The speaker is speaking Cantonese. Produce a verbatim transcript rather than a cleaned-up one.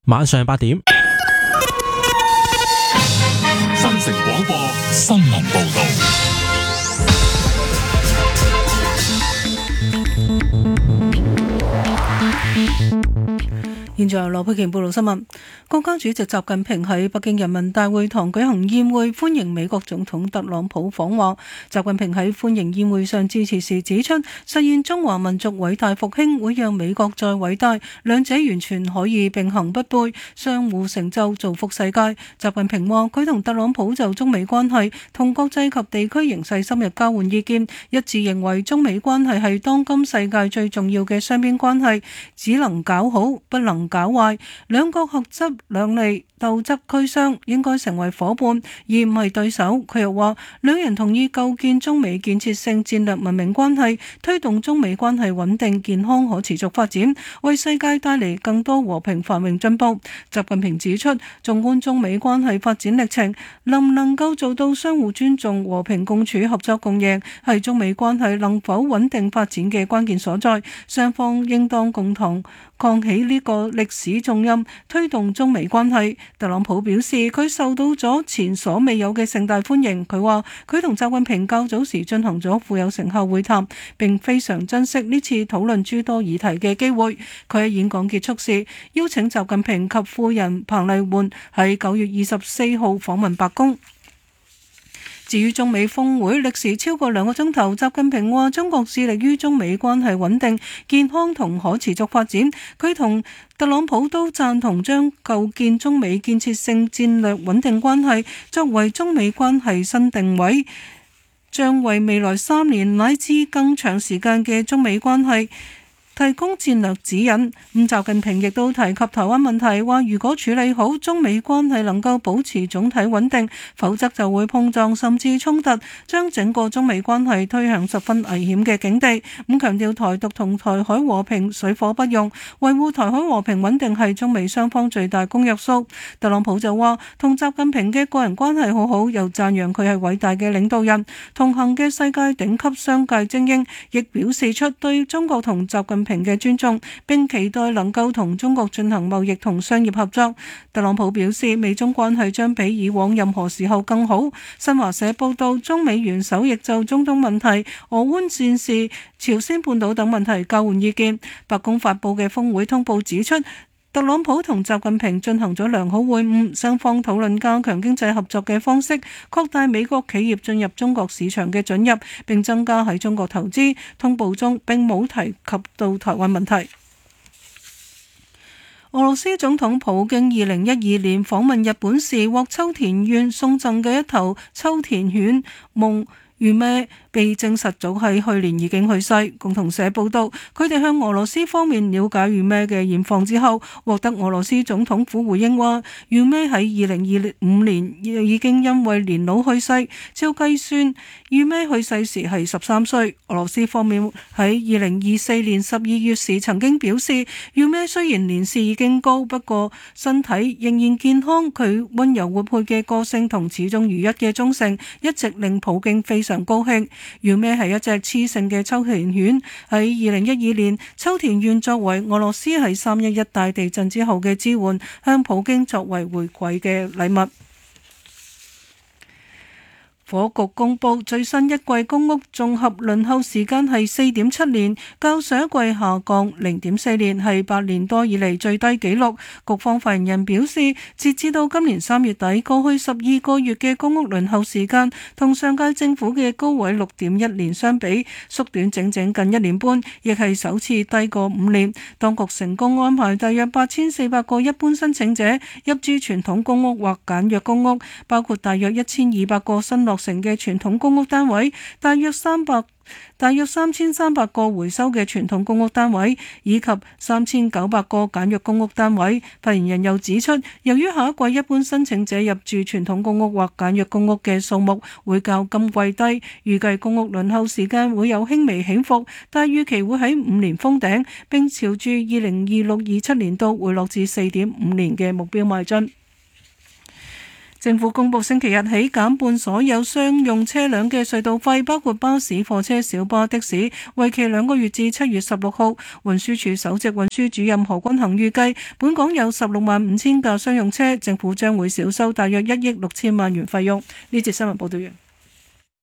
晚上八點， 新城廣播新聞報道。 現在由羅佩琪報道新聞。國家主席習近平喺北京人民大會堂舉行宴會，歡迎美國總統特朗普訪華。習近平喺歡迎宴會上致辭時指出，實現中華民族偉大復興會讓美國再偉大，兩者完全可以並行不悖，相互成就，造福世界。習近平話，佢同特朗普就中美關係同國際及地區形勢深入交換意見，一致認為中美關係係當今世界最重要嘅雙邊關係，只能搞好，不能搞壞，兩國合則兩利，鬥則俱傷，應該成為夥伴而唔係對手。佢又話，兩人同意構建中美建設性戰略文明關係，推動中美關係穩定、健康、可持續發展，為世界帶嚟更多和平繁榮進步。習近平指出，縱觀中美關係發展歷程，能唔能夠做到相互尊重、和平共處、合作共贏，係中美關係能否穩定發展嘅關鍵所在。雙方應當共同扛起呢個歷史重任，推動中美關係。特朗普表示，佢受到咗前所未有嘅盛大歡迎。佢話，佢同習近平較早時進行咗富有成效會談，並非常珍惜呢次討論諸多議題嘅機會。佢喺演講結束時邀請習近平及夫人彭麗媛喺九月二十四號訪問白宮。至於中美峰會歷時超過兩個鐘頭，習近平話中國致力於中美關係穩定、健康同可持續發展。佢同特朗普都贊同將構建中美建設性戰略穩定關係作為中美關係新定位，將為未來三年乃至更長時間嘅中美關係提供戰略指引。咁習近平亦都提及台灣問題，話如果處理好，中美關係能夠保持總體穩定，否則就會碰撞甚至衝突，將整個中美關係推向十分危險嘅境地。咁強調台獨同台海和平水火不容，維護台海和平穩定係中美雙方最大公約數。特朗普就話同習近平嘅個人關係好好，又讚揚佢係偉大嘅領導人。同行嘅世界頂級商界精英亦表示出對中國同習近平嘅尊重，並期待能夠同中國進行貿易同商業合作。特朗普表示，美中關係將比以往任何時候更好。新華社報道，中美元首亦就中東問題、俄烏戰事、朝鮮半島等問題交換意見。白宮發佈嘅峰會通報指出，特朗普同習近平進行咗良好會晤，雙方討論加強經濟合作嘅方式，擴大美國企業進入中國市場嘅准入，並增加喺中國投資。通報中並冇提及到台灣問題。俄羅斯總統普京二零一二年訪問日本時，獲秋田縣送贈嘅一頭秋田犬夢如咩被證實早喺去年已經去世。共同社報道，佢哋向俄羅斯方面了解如咩嘅現況之後，獲得俄羅斯總統府回應話，如咩喺二零二五年已經因為年老去世。照計算，如咩去世時係十三歲。俄羅斯方面喺二零二四年十二月時曾經表示，如咩雖然年事已經高，不過身體仍然健康。佢溫柔活潑嘅個性同始終如一嘅忠誠，一直令普京非常高興。如咩係一隻雌性嘅秋田犬，喺二零一二年，秋田縣作為俄羅斯喺三一一大地震之後嘅支援，向普京作為回饋嘅禮物。火局公布最新一季公屋綜合輪候時間係四點七年，較上一季下降零點四年，係八年多以嚟最低紀錄。局方發言人表示，截至到今年三月底，過去十二個月嘅公屋輪候時間同上屆政府嘅高位六點一年相比，縮短整整近一年半，亦係首次低過五年。當局成功安排大約八千四百個一般申請者入住傳統公屋或簡約公屋，包括大約一千二百個新落成嘅傳統公屋單位，大約三百大約三千三百個回收嘅傳統公屋單位，以及三千九百個簡約公屋單位。發言人又指出，由於下一季一般申請者入住傳統公屋或簡約公屋嘅數目會較今季低，預計公屋輪候時間會有輕微起伏，但預期會喺五年封頂，並朝住二零二六二七年度回落至四點五年嘅目標邁進。 政府公布星期日起減半所有商用車輛嘅隧道費，包括巴士、貨車、小巴、的士，為期兩個月至七月十六號。運輸署首席運輸主任何君衡預計，本港有十六萬五千架商用車，政府將會少收大約一億六千萬元費用。呢節新聞報道完。